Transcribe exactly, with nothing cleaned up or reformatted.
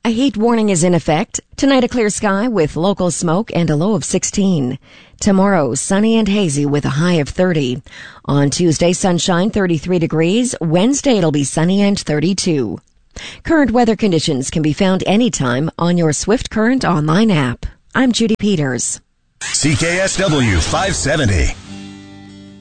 A heat warning is in effect. Tonight, a clear sky with local smoke and a low of sixteen. Tomorrow, sunny and hazy with a high of thirty. On Tuesday, sunshine, thirty-three degrees. Wednesday, it'll be sunny and thirty-two. Current weather conditions can be found anytime on your Swift Current online app. I'm Judy Peters. C K S W five seventy.